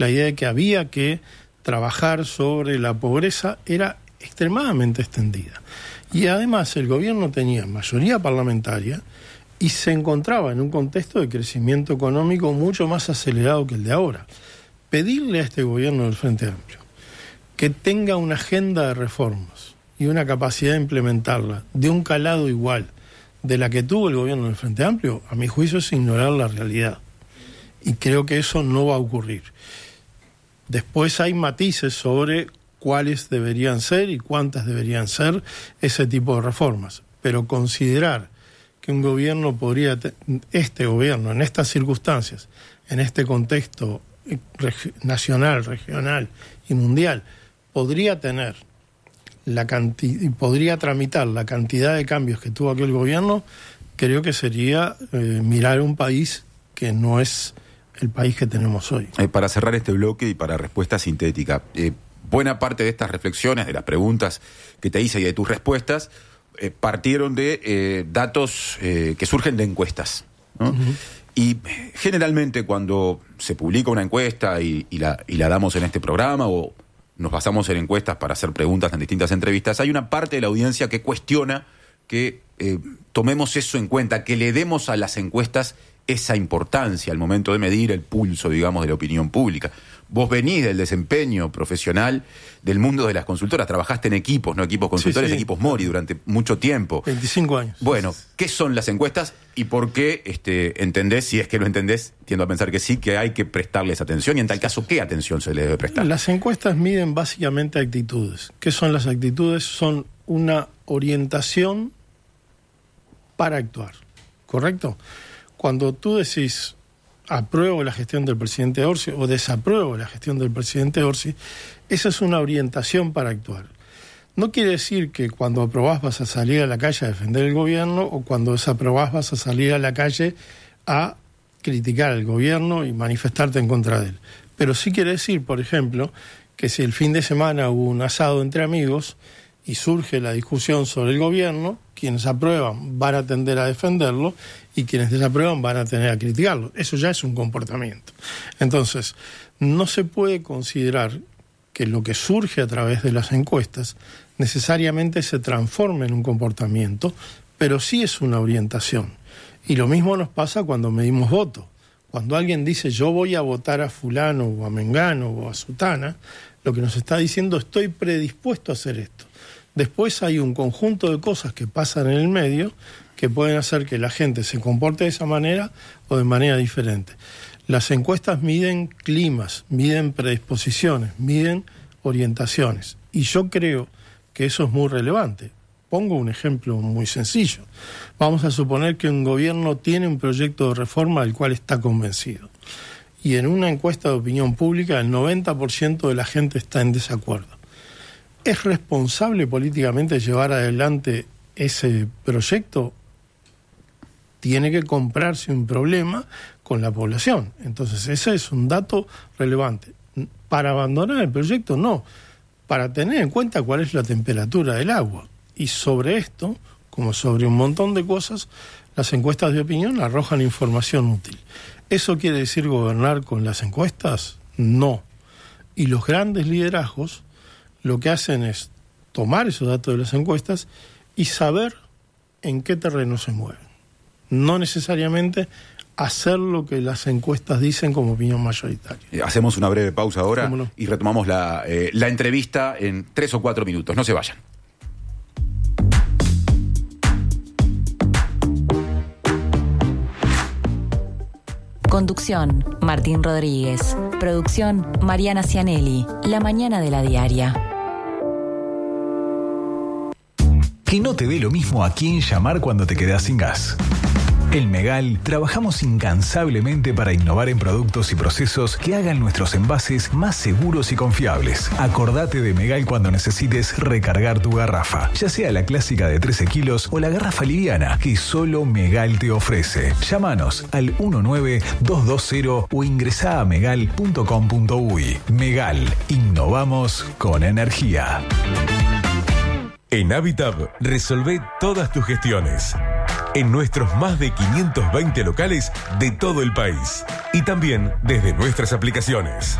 La idea de que había que trabajar sobre la pobreza era extremadamente extendida. Y además el gobierno tenía mayoría parlamentaria y se encontraba en un contexto de crecimiento económico mucho más acelerado que el de ahora. Pedirle a este gobierno del Frente Amplio que tenga una agenda de reformas y una capacidad de implementarla de un calado igual de la que tuvo el gobierno del Frente Amplio, a mi juicio es ignorar la realidad. Y creo que eso no va a ocurrir. Después hay matices sobre cuáles deberían ser y cuántas deberían ser ese tipo de reformas. Pero considerar que un gobierno podría, este gobierno, en estas circunstancias, en este contexto nacional, regional y mundial, podría tener podría tramitar la cantidad de cambios que tuvo aquel gobierno, creo que sería mirar un país que no es el país que tenemos hoy. Para cerrar este bloque y para respuesta sintética, buena parte de estas reflexiones, de las preguntas que te hice y de tus respuestas, partieron de datos que surgen de encuestas, ¿no? Uh-huh. Y generalmente cuando se publica una encuesta y la damos en este programa o nos basamos en encuestas para hacer preguntas en distintas entrevistas, hay una parte de la audiencia que cuestiona que tomemos eso en cuenta, que le demos a las encuestas esa importancia al momento de medir el pulso, digamos, de la opinión pública. Vos venís del desempeño profesional del mundo de las consultoras, trabajaste en equipos, no equipos consultores, sí. Equipos Mori durante mucho tiempo. 25 años. Bueno, ¿qué son las encuestas y por qué entendés, si es que lo entendés, tiendo a pensar que sí, que hay que prestarles atención y en tal caso, ¿qué atención se le debe prestar? Las encuestas miden básicamente actitudes. ¿Qué son las actitudes? Son una orientación para actuar, ¿correcto? Cuando tú decís apruebo la gestión del presidente Orsi o desapruebo la gestión del presidente Orsi, esa es una orientación para actuar. No quiere decir que cuando aprobás vas a salir a la calle a defender el gobierno o cuando desaprobás vas a salir a la calle a criticar al gobierno y manifestarte en contra de él. Pero sí quiere decir, por ejemplo, que si el fin de semana hubo un asado entre amigos y surge la discusión sobre el gobierno, quienes aprueban van a tender a defenderlo y quienes desaprueban van a tender a criticarlo. Eso ya es un comportamiento. Entonces, no se puede considerar que lo que surge a través de las encuestas necesariamente se transforme en un comportamiento, pero sí es una orientación. Y lo mismo nos pasa cuando medimos voto. Cuando alguien dice yo voy a votar a fulano o a mengano o a sutana, lo que nos está diciendo estoy predispuesto a hacer esto. Después hay un conjunto de cosas que pasan en el medio que pueden hacer que la gente se comporte de esa manera o de manera diferente. Las encuestas miden climas, miden predisposiciones, miden orientaciones. Y yo creo que eso es muy relevante. Pongo un ejemplo muy sencillo. Vamos a suponer que un gobierno tiene un proyecto de reforma del cual está convencido. Y en una encuesta de opinión pública el 90% de la gente está en desacuerdo. ¿Es responsable políticamente llevar adelante ese proyecto? Tiene que comprarse un problema con la población. Entonces ese es un dato relevante. Para abandonar el proyecto, no. Para tener en cuenta cuál es la temperatura del agua. Y sobre esto, como sobre un montón de cosas, las encuestas de opinión arrojan información útil. ¿Eso quiere decir gobernar con las encuestas? No. Y los grandes liderazgos lo que hacen es tomar esos datos de las encuestas y saber en qué terreno se mueven. No necesariamente hacer lo que las encuestas dicen como opinión mayoritaria. Hacemos una breve pausa ahora y retomamos la entrevista en 3 o 4 minutos. No se vayan. Conducción, Martín Rodríguez. Producción, Mariana Cianelli. La mañana de la diaria. Que no te dé lo mismo a quién llamar cuando te quedás sin gas. En Megal trabajamos incansablemente para innovar en productos y procesos que hagan nuestros envases más seguros y confiables. Acordate de Megal cuando necesites recargar tu garrafa, ya sea la clásica de 13 kilos o la garrafa liviana que solo Megal te ofrece. Llámanos al 19220 o ingresá a megal.com.uy. Megal, innovamos con energía. En Habitab, resolvé todas tus gestiones. En nuestros más de 520 locales de todo el país. Y también desde nuestras aplicaciones.